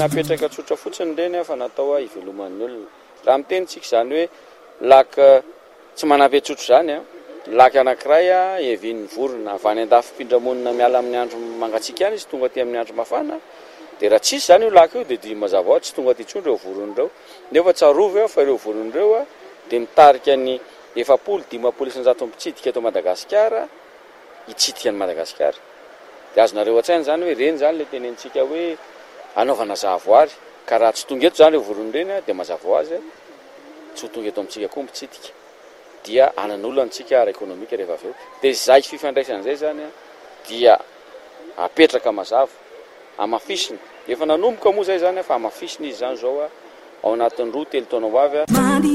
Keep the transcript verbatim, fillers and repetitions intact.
napetraka tsotra fotsiny reny fa natao iveloman'ny olona. Raha mitenitsika zany hoe laka tsy manampy tsotro zany a laka anankiray a evin'ny vorona avy any andafim-pindramonina miala amin'ny andro mangatsiaka any izy tonga aty amin'ny andro mafana dia raha tsisy zany io laka io dia dia mazava ho azy tsy tonga aty intsony ireo vorona ireo nefa tsarovy eo fa ireo vorona ireo a dia mitarika ny efapolo dimapolo isanjato mpitsidika eto Madagasikara hitsidika any Madagasikara. Dia azonareo an-tsaina zany hoe reny zany le tenentsika hoe anaovana zahavoary ka raha tsy tonga eto zany ireo vorona reny dia mazava ho azy tsy ho tonga eto amintsika koa mpitsidika dia anan'olana antsika ara-ekonomika rehefa avy eo. Dia izay fifandraisan'izay zany dia apetraka mazava amafisina efa nanomboka moa zay zany fa amafisina izy zany zao ao anatin'ny roa telo taona ho avy